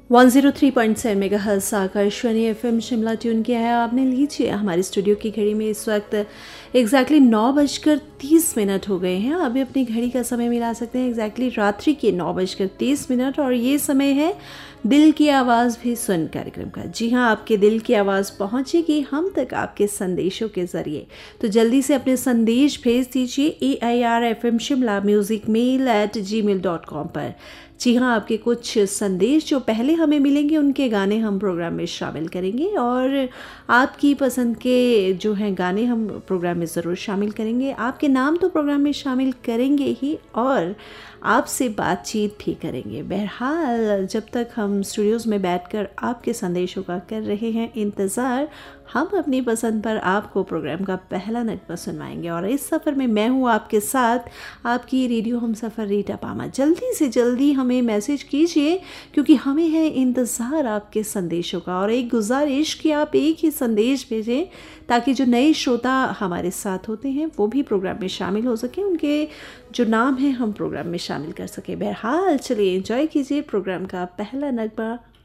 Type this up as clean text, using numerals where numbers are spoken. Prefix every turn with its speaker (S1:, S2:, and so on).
S1: 103.7 megahertz Akashvani FM Shimla tune किया है आपने। लीजिए, हमारे स्टूडियो की घड़ी में इस वक्त एग्जैक्टली 9:30 हो गए हैं। अभी अपनी घड़ी का समय मिला सकते हैं एग्जैक्टली रात्रि के 9:30 और ये समय है दिल की आवाज़ भी सुन कार्यक्रम का। जी हाँ, आपके दिल की आवाज़ पहुँचेगी हम तक आपके संदेशों के ज़रिए। तो जल्दी से अपने संदेश भेज दीजिए AIR FM Shimla musicmail@gmail.com पर। जी हाँ, आपके कुछ संदेश जो पहले हमें मिलेंगे उनके गाने हम प्रोग्राम में शामिल करेंगे और आपकी पसंद के जो हैं गाने हम प्रोग्राम में ज़रूर शामिल करेंगे। आपके नाम तो प्रोग्राम में शामिल करेंगे ही और आपसे बातचीत भी करेंगे। बहरहाल, जब तक हम स्टूडियोज़ में बैठकर आपके संदेशों का कर रहे हैं इंतज़ार, हम अपनी पसंद पर आपको प्रोग्राम का पहला नगमा सुनवाएंगे। और इस सफ़र में मैं हूँ आपके साथ, आपकी रेडियो हम सफ़र रीटा पामा। जल्दी से जल्दी हमें मैसेज कीजिए क्योंकि हमें है इंतज़ार आपके संदेशों का। और एक गुजारिश कि आप एक ही संदेश भेजें ताकि जो नए श्रोता हमारे साथ होते हैं वो भी प्रोग्राम में शामिल हो सकें, उनके जो नाम है हम प्रोग्राम में शामिल कर सकें। बहरहाल, चलिए एंजॉय कीजिए प्रोग्राम का पहला नगमा